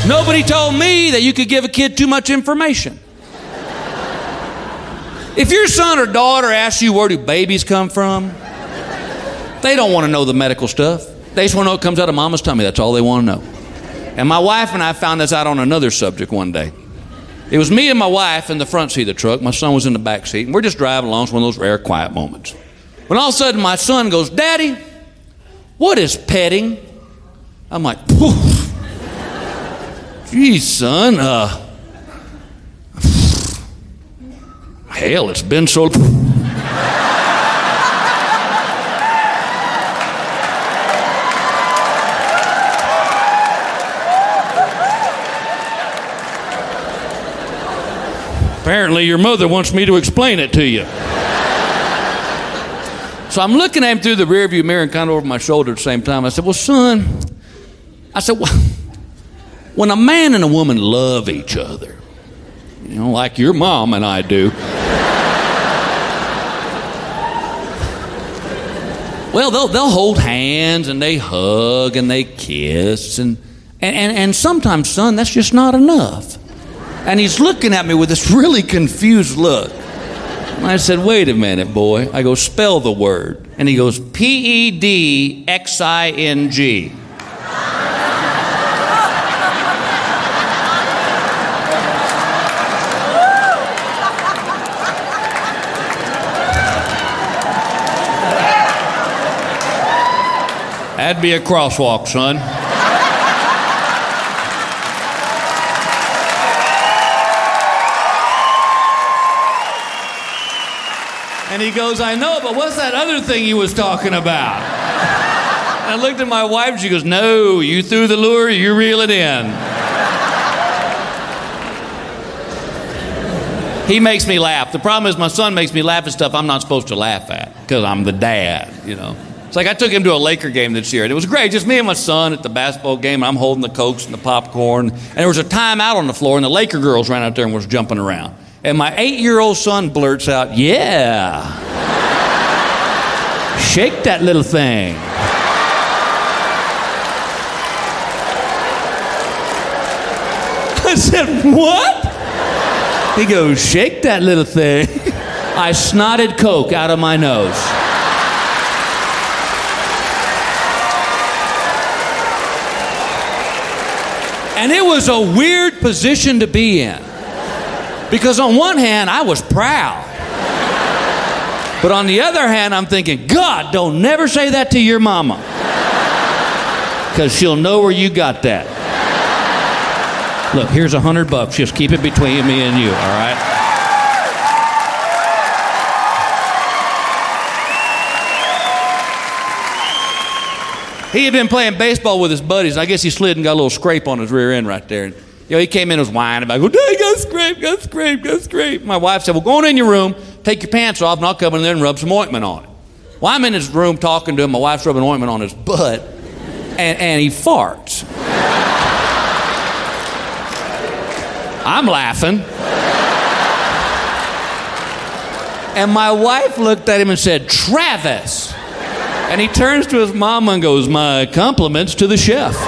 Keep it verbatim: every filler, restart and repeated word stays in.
Nobody told me that you could give a kid too much information. If your son or daughter asks you where do babies come from, they don't want to know the medical stuff. They just want to know it comes out of mama's tummy. That's all they want to know. And my wife and I found this out on another subject one day. It was me and my wife in the front seat of the truck. My son was in the back seat. And we're just driving along. It's one of those rare quiet moments. When all of a sudden my son goes, Daddy, what is petting? I'm like, poof. Geez, son. Uh, hell, it's been so... Apparently your mother wants me to explain it to you. So I'm looking at him through the rearview mirror and kind of over my shoulder at the same time. I said, well, son, I said, well, when a man and a woman love each other, you know, like your mom and I do, well, they'll, they'll hold hands and they hug and they kiss. And, and, and, and sometimes, son, that's just not enough. And he's looking at me with this really confused look. And I said, wait a minute, boy. I go, spell the word. And he goes, P E D X I N G. That'd be a crosswalk, son. And he goes, I know, but what's that other thing you was talking about? And I looked at my wife, and she goes, no, you threw the lure, you reel it in. He makes me laugh. The problem is my son makes me laugh at stuff I'm not supposed to laugh at because I'm the dad, you know. It's like I took him to a Laker game this year, and it was great. Just me and my son at the basketball game, and I'm holding the Cokes and the popcorn. And there was a timeout on the floor, and the Laker girls ran out there and was jumping around. And my eight-year-old son blurts out, yeah. Shake that little thing. I said, what? He goes, shake that little thing. I snotted Coke out of my nose. And it was a weird position to be in. Because on one hand, I was proud. But on the other hand, I'm thinking, God, don't never say that to your mama. Because she'll know where you got that. Look, here's a hundred bucks. Just keep it between me and you, all right? He had been playing baseball with his buddies. I guess he slid and got a little scrape on his rear end right there. You know, he came in and was whining about, go, Dad, got scrape, got scrape, got scrape. My wife said, well, go on in your room, take your pants off, and I'll come in there and rub some ointment on it. Well, I'm in his room talking to him. My wife's rubbing ointment on his butt, and, and he farts. I'm laughing. And my wife looked at him and said, Travis. And he turns to his mama and goes, my compliments to the chef.